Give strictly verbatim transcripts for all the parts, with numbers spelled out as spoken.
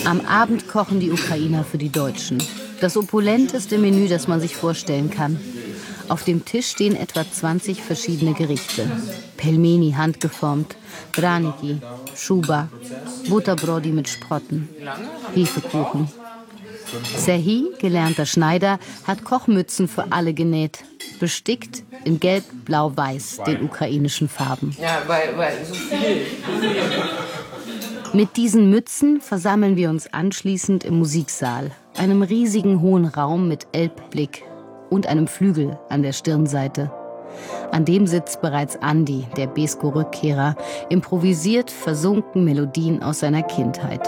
Am Abend kochen die Ukrainer für die Deutschen. Das opulenteste Menü, das man sich vorstellen kann. Auf dem Tisch stehen etwa zwanzig verschiedene Gerichte. Pelmeni handgeformt, Draniki, Schuba, Butterbrody mit Sprotten, Hefekuchen. Serhii, gelernter Schneider, hat Kochmützen für alle genäht. Bestickt in Gelb, Blau, Weiß, den ukrainischen Farben. Ja, weil, weil so viel. Mit diesen Mützen versammeln wir uns anschließend im Musiksaal, einem riesigen hohen Raum mit Elbblick und einem Flügel an der Stirnseite. An dem sitzt bereits Andi, der Beesko-Rückkehrer, improvisiert versunken Melodien aus seiner Kindheit.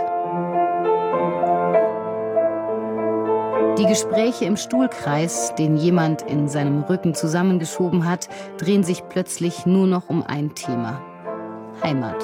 Die Gespräche im Stuhlkreis, den jemand in seinem Rücken zusammengeschoben hat, drehen sich plötzlich nur noch um ein Thema: Heimat.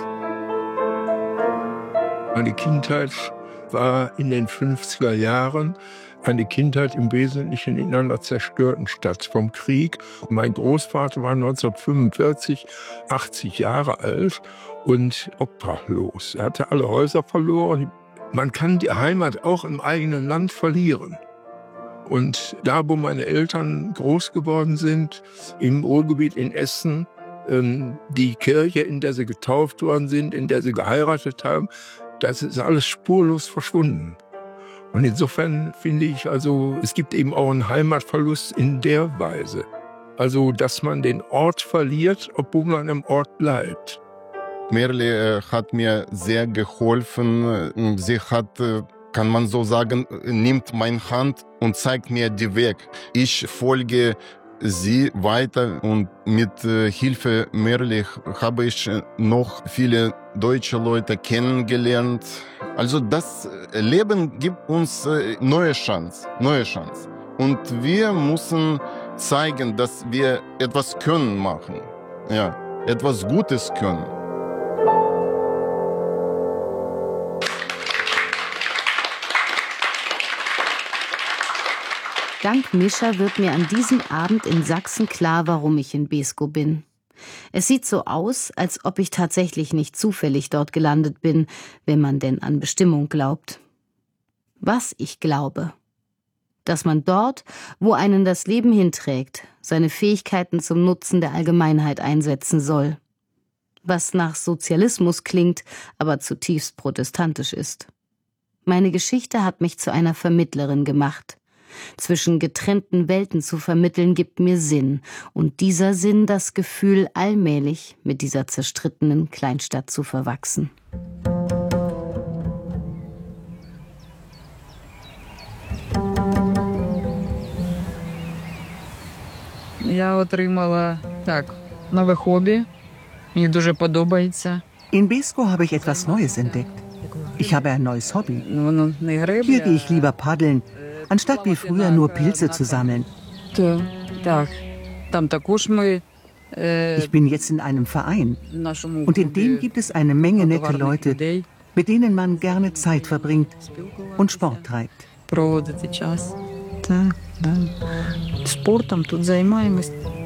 Meine Kindheit war in den fünfziger Jahren eine Kindheit im Wesentlichen in einer zerstörten Stadt vom Krieg. Mein Großvater war neunzehnhundertfünfundvierzig achtzig Jahre alt und obdachlos. Er hatte alle Häuser verloren. Man kann die Heimat auch im eigenen Land verlieren. Und da, wo meine Eltern groß geworden sind, im Ruhrgebiet in Essen, die Kirche, in der sie getauft worden sind, in der sie geheiratet haben, das ist alles spurlos verschwunden. Und insofern finde ich, also, es gibt eben auch einen Heimatverlust in der Weise. Also, dass man den Ort verliert, obwohl man im Ort bleibt. Merle äh, hat mir sehr geholfen. Sie hat, äh, kann man so sagen, nimmt meine Hand und zeigt mir den Weg. Ich folge sie weiter und mit äh, Hilfe Merle habe ich äh, noch viele deutsche Leute kennengelernt. Also das Leben gibt uns äh, neue Chance, neue Chance. Und wir müssen zeigen, dass wir etwas können machen, ja, etwas Gutes können. Dank Mischa wird mir an diesem Abend in Sachsen klar, warum ich in Beesko bin. Es sieht so aus, als ob ich tatsächlich nicht zufällig dort gelandet bin, wenn man denn an Bestimmung glaubt. Was ich glaube: Dass man dort, wo einen das Leben hinträgt, seine Fähigkeiten zum Nutzen der Allgemeinheit einsetzen soll. Was nach Sozialismus klingt, aber zutiefst protestantisch ist. Meine Geschichte hat mich zu einer Vermittlerin gemacht. Zwischen getrennten Welten zu vermitteln, gibt mir Sinn. Und dieser Sinn das Gefühl, allmählich mit dieser zerstrittenen Kleinstadt zu verwachsen. Я отримала так нове хобі. Мені дуже подобається. In Beesko habe ich etwas Neues entdeckt. Ich habe ein neues Hobby. Воно не грибля. Hier gehe ich lieber paddeln, anstatt wie früher nur Pilze zu sammeln. Так, там також ми. Ich bin jetzt in einem Verein und in dem gibt es eine Menge nette Leute, mit denen man gerne Zeit verbringt und Sport treibt. Проводити час. Так, так. Спортом тут займаємось.